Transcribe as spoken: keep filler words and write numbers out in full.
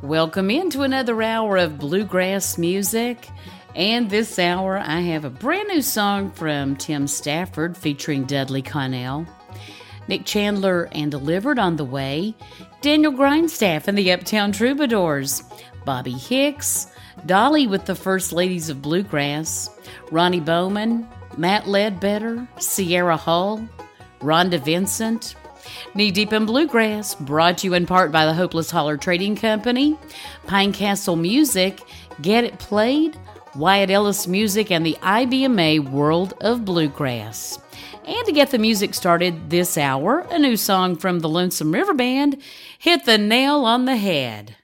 Welcome into another hour of bluegrass music. And this hour, I have a brand new song from Tim Stafford featuring Dudley Connell, Nick Chandler and Delivered on the way, Daniel Grindstaff and the Uptown Troubadours, Bobby Hicks, Dolly with the First Ladies of Bluegrass, Ronnie Bowman, Matt Ledbetter, Sierra Hull, Rhonda Vincent, Knee Deep in Bluegrass, brought to you in part by the Hopeless Holler Trading Company, Pine Castle Music, Get It Played, Wyatt Ellis Music, and the I B M A World of Bluegrass. And to get the music started this hour, a new song from the Lonesome River Band, Hit the Nail on the Head.